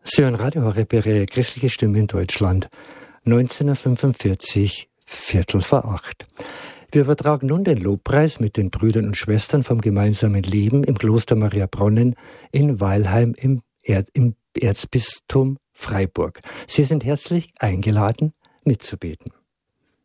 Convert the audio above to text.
Sie hören Radio Horeb, Ihre christliche Stimme in Deutschland, 19.45 8. Wir übertragen nun den Lobpreis mit den Brüdern und Schwestern vom gemeinsamen Leben im Kloster Maria Bronnen in Weilheim im Erzbistum Freiburg. Sie sind herzlich eingeladen, mitzubeten.